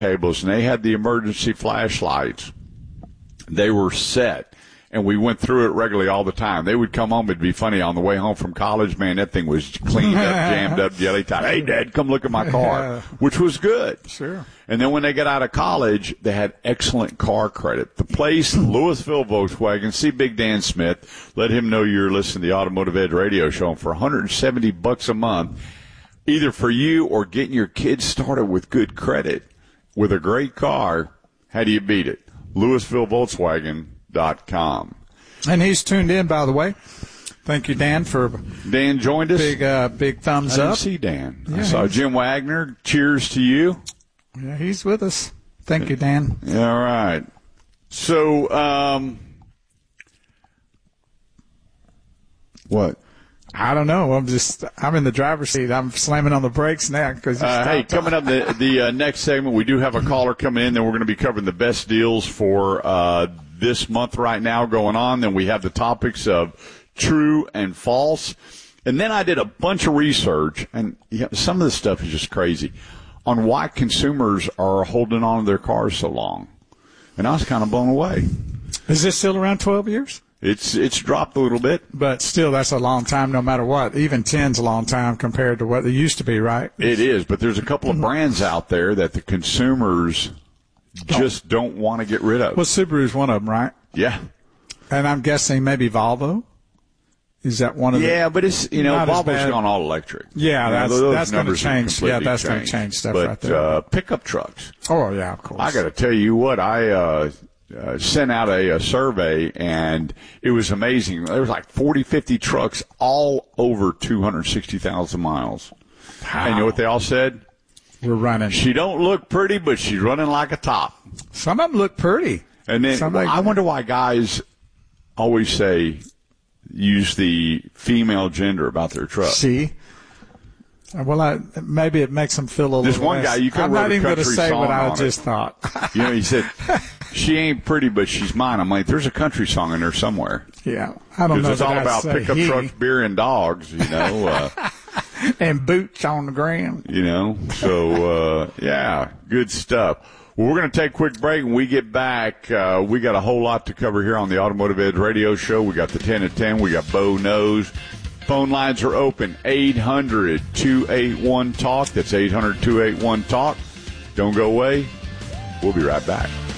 cables, and they had the emergency flashlights. They were set, and we went through it regularly all the time. They would come home. It'd be funny. On the way home from college, man, that thing was cleaned up, jammed up, jelly tied. Hey, Dad, come look at my car, which was good. Sure. And then when they got out of college, they had excellent car credit. The place, Louisville Volkswagen, see Big Dan Smith. Let him know you're listening to the Automotive Edge radio show. And for $170 a month, either for you or getting your kids started with good credit with a great car, how do you beat it? LouisvilleVolkswagen.com. And he's tuned in, by the way. Thank you, Dan, for Dan joined us. Big thumbs I up. didn't see Dan. Yeah, I saw Jim Wagner. Cheers to you. Yeah, he's with us. Thank you, Dan. All right. So, what? I don't know. I'm in the driver's seat. I'm slamming on the brakes now because. Hey, coming up the next segment, we do have a caller coming in. Then we're going to be covering the best deals for this month right now going on. Then we have the topics of true and false. And then I did a bunch of research, and some of this stuff is just crazy, on why consumers are holding on to their cars so long. And I was kind of blown away. Is this still around 12 years? It's dropped a little bit. But still, that's a long time no matter what. Even 10's a long time compared to what they used to be, right? It is, but there's a couple of brands out there that the consumers just don't want to get rid of. Well, Subaru's one of them, right? Yeah. And I'm guessing maybe Volvo? Is that one of them? Yeah, but it's, Volvo's gone all electric. Yeah, that's going to change. Yeah, that's going to changed. change stuff but, right there. Pickup trucks. Oh, yeah, of course. I got to tell you what, I sent out a survey, and it was amazing. There was like 40, 50 trucks all over 260,000 miles. Wow. And you know what they all said? We're running. She don't look pretty, but she's running like a top. Some of them look pretty. And then I wonder why guys always use the female gender about their truck. See? Well, maybe it makes them feel a little This one less. guy, you can I'm wrote not a even going to country say song what I on just it. thought. He said, she ain't pretty, but she's mine. I'm like, there's a country song in there somewhere. Yeah. I don't know. Because it's all about pickup trucks, beer, and dogs, and boots on the ground. So, good stuff. Well, we're going to take a quick break. When we get back, we got a whole lot to cover here on the Automotive Edge radio show. We got the 10 at 10. We got Bo Knows. Phone lines are open, 800-281-TALK. That's 800-281-TALK. Don't go away. We'll be right back.